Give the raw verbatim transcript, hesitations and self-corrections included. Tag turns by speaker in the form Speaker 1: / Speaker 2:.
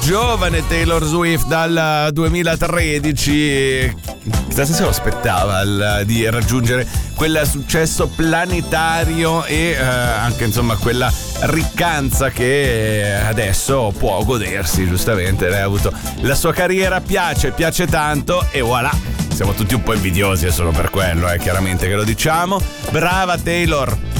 Speaker 1: giovane Taylor Swift dal duemilatredici. Chissà se se lo aspettava il, di raggiungere quel successo planetario e eh, anche insomma quella riccanza che adesso può godersi, giustamente. Lei ha avuto la sua carriera, piace, piace tanto e voilà. Siamo tutti un po' invidiosi, è solo per quello, eh, chiaramente che lo diciamo. Brava Taylor!